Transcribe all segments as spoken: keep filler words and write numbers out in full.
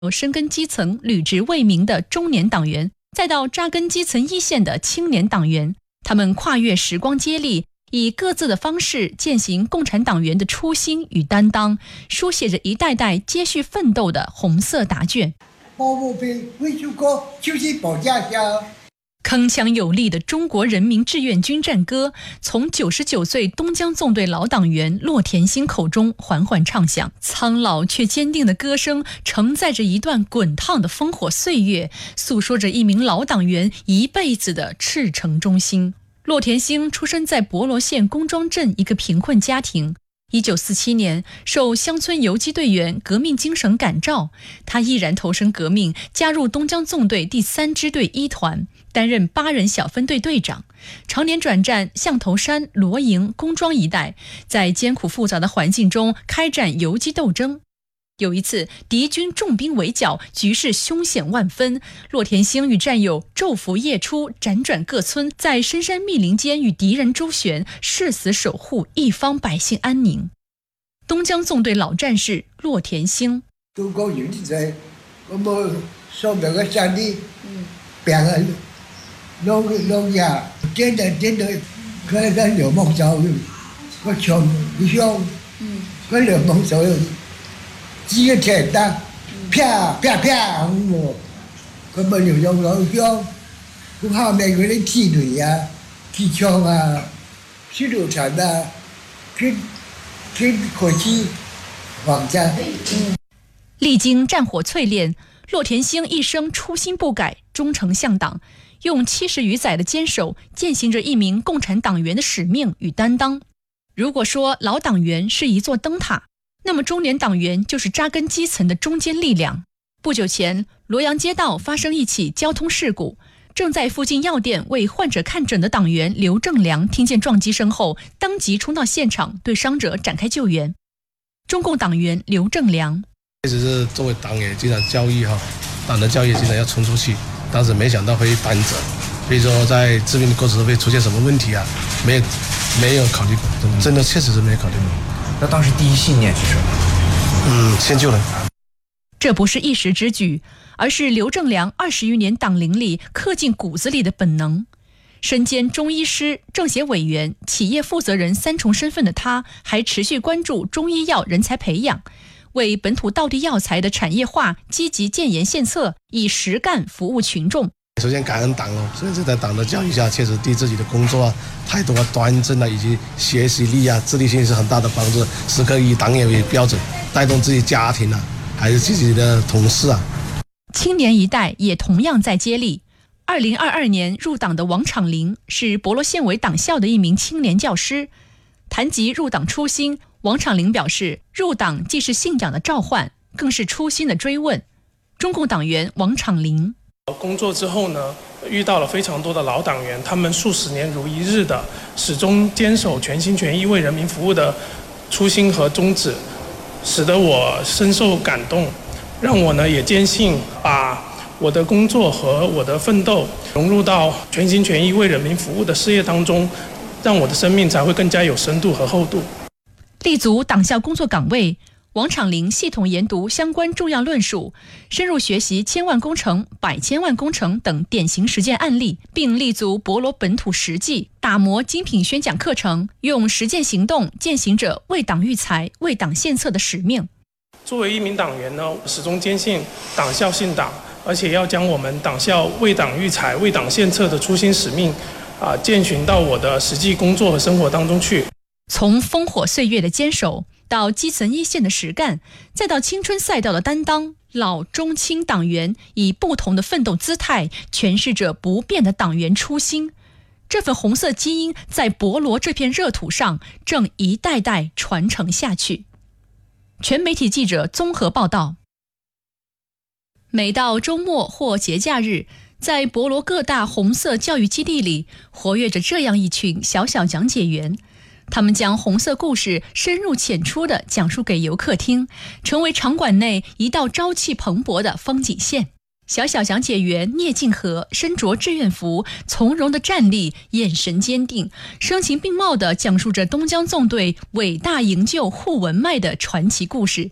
由深耕基层、履职为民的中年党员，再到扎根基层一线的青年党员，他们跨越时光接力，以各自的方式践行共产党员的初心与担当，书写着一代代接续奋斗的红色答卷。 保护兵为祖国就是保家乡。 铿锵有力的中国人民志愿军战歌从九十九岁东江纵队老党员骆田兴口中缓缓唱响，苍老却坚定的歌声承载着一段滚烫的烽火岁月，诉说着一名老党员一辈子的赤诚忠心。骆田兴出生在博罗县公庄镇一个贫困家庭，一九四七年受乡村游击队员革命精神感召，他毅然投身革命，加入东江纵队第三支队一团，担任八人小分队队长，常年转战象头山、罗营、公庄一带，在艰苦复杂的环境中开展游击斗争。有一次敌军重兵围剿，局势凶险万分，骆田兴与战友昼伏夜出，辗转各村，在深山密林间与敌人周旋，誓死守护一方百姓安宁。东江纵队老战士骆田兴， 中国游击队我们上那个山地边个农农家真的真的可能有梦想，我穷不想可能有梦想几个铁蛋啪啪啪我根本就用老乡不怕每个人踢腿呀踢枪啊石头铲啊跟跟火器往家。 历经战火淬炼，骆田兴一生初心不改，忠诚向党，用七十余载的坚守践行着一名共产党员的使命与担当。如果说老党员是一座灯塔，那么中年党员就是扎根基层的中坚力量。不久前，罗阳街道发生一起交通事故，正在附近药店为患者看诊的党员刘正良听见撞击声后，当即冲到现场对伤者展开救援。中共党员刘正良， 确实是作为党员经常教育哈，党的教育经常要冲出去，当时没想到会担责，所以说在治病的过程中会出现什么问题啊，没有没有考虑过，真的确实是没有考虑过。 那当时第一信念是什么？ 嗯，先救人。 这不是一时之举，而是刘正良二十余年党龄里刻进骨子里的本能。身兼中医师、政协委员、企业负责人三重身份的他，还持续关注中医药人才培养，为本土道地药材的产业化积极建言献策，以实干服务群众。 首先感恩党哦，所以在党的教育下，确实对自己的工作啊、态度啊、端正啊，以及学习力啊、自律性是很大的帮助。时刻以党也为标准，带动自己家庭啊，还是自己的同事啊。 青年一代也同样在接力。二零二二年入党的王昶林是博罗县委党校的一名青年教师。谈及入党初心，王昶林表示，入党既是信仰的召唤，更是初心的追问。中共党员王昶林。 工作之后呢，遇到了非常多的老党员，他们数十年如一日的始终坚守全心全意为人民服务的初心和宗旨，使得我深受感动，让我呢也坚信把我的工作和我的奋斗融入到全心全意为人民服务的事业当中，让我的生命才会更加有深度和厚度。 立足党校工作岗位，王昶林系统研读相关重要论述，深入学习千万工程、百千万工程等典型实践案例，并立足博罗本土实际，打磨精品宣讲课程，用实践行动践行着为党育才、为党献策的使命。 作为一名党员呢，始终坚信党校信党，而且要将我们党校为党育才、为党献策的初心使命啊，践行到我的实际工作和生活当中去。 从烽火岁月的坚守，到基层一线的实干，再到青春赛道的担当，老中青党员以不同的奋斗姿态诠释着不变的党员初心。这份红色基因在博罗这片热土上正一代代传承下去。全媒体记者综合报道。每到周末或节假日，在博罗各大红色教育基地里，活跃着这样一群小小讲解员。他们将红色故事深入浅出地讲述给游客听，成为场馆内一道朝气蓬勃的风景线。小小讲解员聂静和身着志愿服，从容地站立，眼神坚定，声情并茂地讲述着东江纵队伟大营救护文脉的传奇故事。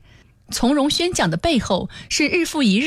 从容宣讲的背后是日复一日